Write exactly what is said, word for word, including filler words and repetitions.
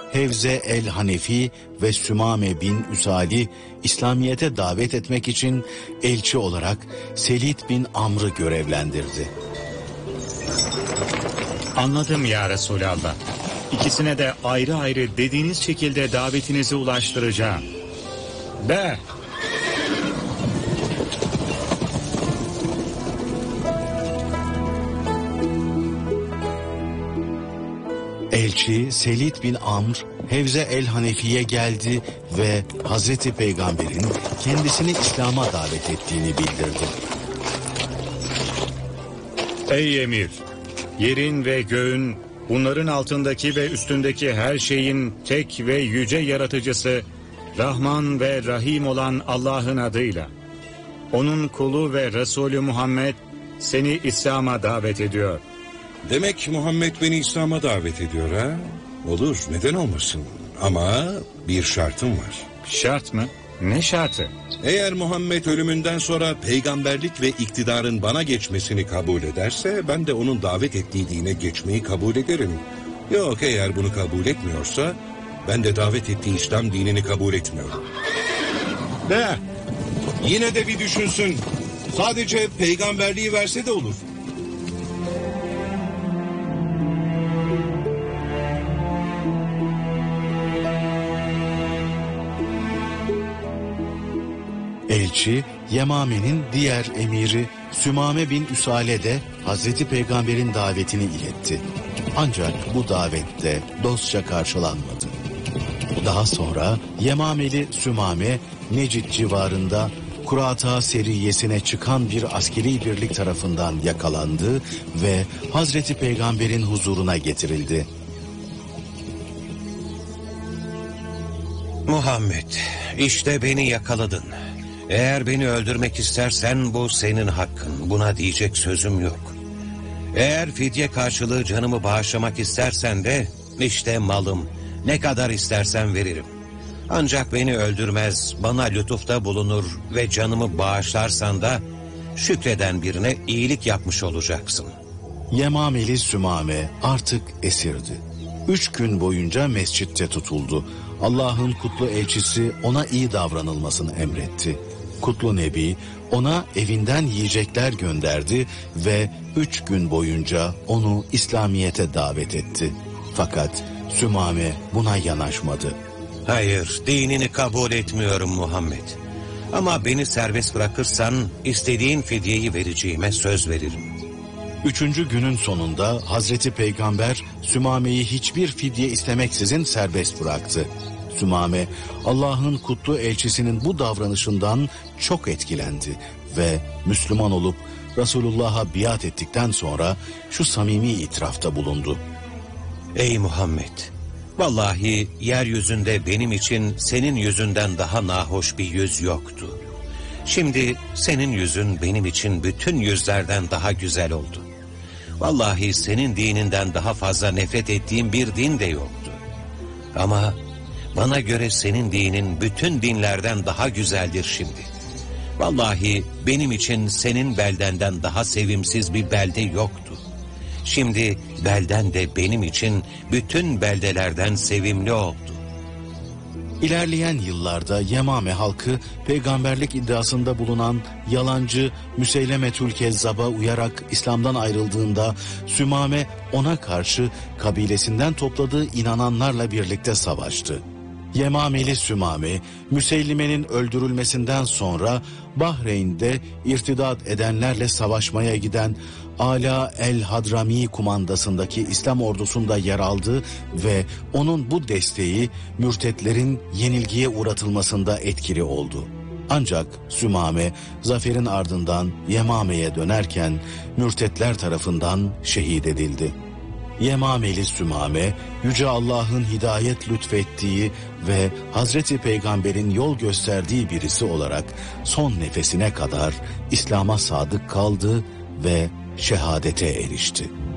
Hevze el-Hanefi ve Sümame bin Üsali İslamiyet'e davet etmek için elçi olarak Selid bin Amr'ı görevlendirdi. Anladım ya Resulallah. İkisine de ayrı ayrı dediğiniz şekilde davetinizi ulaştıracağım. Be! Elçi Selid bin Amr, Hevze el-Hanefi'ye geldi ve Hazreti Peygamber'in kendisini İslam'a davet ettiğini bildirdi. Ey emir! Yerin ve göğün, bunların altındaki ve üstündeki her şeyin tek ve yüce yaratıcısı, Rahman ve Rahim olan Allah'ın adıyla. Onun kulu ve Resulü Muhammed seni İslam'a davet ediyor. Demek Muhammed beni İslam'a davet ediyor ha? Olur, neden olmasın? Ama bir şartım var. Şart mı? Ne şartı? Eğer Muhammed ölümünden sonra peygamberlik ve iktidarın bana geçmesini kabul ederse, ben de onun davet ettiği dine geçmeyi kabul ederim. Yok, eğer bunu kabul etmiyorsa, ben de davet ettiği İslam dinini kabul etmiyorum. De, yine de bir düşünsün. Sadece peygamberliği verse de olur. Elçi, Yemame'nin diğer emiri Sümame bin Üsale de Hazreti Peygamber'in davetini iletti. Ancak bu davette dostça karşılanmadı. Daha sonra Yemameli Sümame, Necid civarında Kurata seriyesine çıkan bir askeri birlik tarafından yakalandı ve Hazreti Peygamber'in huzuruna getirildi. Muhammed, işte beni yakaladın. Eğer beni öldürmek istersen bu senin hakkın. Buna diyecek sözüm yok. Eğer fidye karşılığı canımı bağışlamak istersen de işte malım. Ne kadar istersen veririm. Ancak beni öldürmez, bana lütufta bulunur ve canımı bağışlarsan da şükreden birine iyilik yapmış olacaksın. Yemameli Sümame artık esirdi. Üç gün boyunca mescitte tutuldu. Allah'ın kutlu elçisi ona iyi davranılmasını emretti. Kutlu Nebi ona evinden yiyecekler gönderdi ve üç gün boyunca onu İslamiyet'e davet etti. Fakat Sümame buna yanaşmadı. Hayır, dinini kabul etmiyorum Muhammed. Ama beni serbest bırakırsan istediğin fidyeyi vereceğime söz veririm. Üçüncü günün sonunda Hazreti Peygamber Sümame'yi hiçbir fidye istemeksizin serbest bıraktı. Sümame Allah'ın kutlu elçisinin bu davranışından çok etkilendi ve Müslüman olup Resulullah'a biat ettikten sonra şu samimi itirafta bulundu. Ey Muhammed! Vallahi yeryüzünde benim için senin yüzünden daha nahoş bir yüz yoktu. Şimdi senin yüzün benim için bütün yüzlerden daha güzel oldu. Vallahi senin dininden daha fazla nefret ettiğim bir din de yoktu. Ama bana göre senin dinin bütün dinlerden daha güzeldir şimdi. Vallahi benim için senin beldenden daha sevimsiz bir belde yoktu. Şimdi belden de benim için bütün beldelerden sevimli oldu. İlerleyen yıllarda Yemame halkı peygamberlik iddiasında bulunan yalancı Müseylemetül Kezzab'a uyarak İslam'dan ayrıldığında Sümame ona karşı kabilesinden topladığı inananlarla birlikte savaştı. Yemameli Sümame, Müseylime'nin öldürülmesinden sonra Bahreyn'de irtidat edenlerle savaşmaya giden Ala el-Hadrami kumandasındaki İslam ordusunda yer aldı ve onun bu desteği mürtetlerin yenilgiye uğratılmasında etkili oldu. Ancak Sümame zaferin ardından Yemame'ye dönerken mürtetler tarafından şehit edildi. Yemameli Sümame, Yüce Allah'ın hidayet lütfettiği ve Hazreti Peygamber'in yol gösterdiği birisi olarak son nefesine kadar İslam'a sadık kaldı ve şehadete erişti.